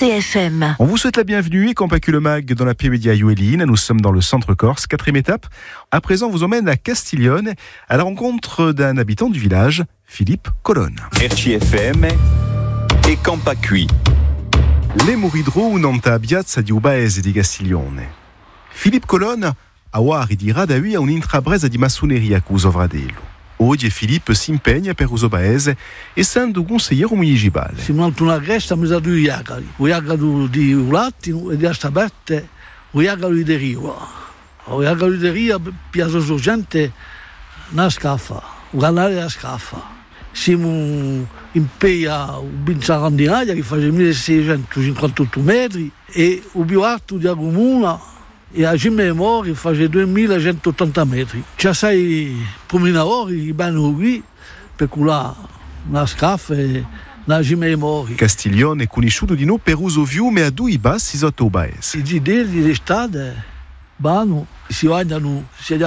RCFM. On vous souhaite la bienvenue et Compacu le Mag dans la P-Média Youeline. Nous sommes dans le centre Corse, 4e étape. À présent, on vous emmène à Castiglione à la rencontre d'un habitant du village, Philippe Colonne. RCFM e Compacu. Le Muridro un'onta piazza di Ubaese di Castiglione. Philippe Colonne a ridira da lui a un'intrapresa di massoneria che uso Vradello. Oggi Filippo si impegna per uso paese essendo consigliere municipale. Si monta una cresta a mezzo di Iacari, o Iacari di Ulattino e di Astabette, o Iacari di Rio. O Iacari di Rio piazza gente una scaffa, o canale a scaffa. Siamo in Peia, un binzarandinaia che fa 1658 metri e un più alto di Agumuna e a Gime Mori fa 2180 metri. C'è sei prominatori vanno qui per là una scaffa e una Gime Mori. Castiglione è conosciuto di no per uso fiume a due bassi sotto Ubaese. I gidelli d'estate vanno, si vanno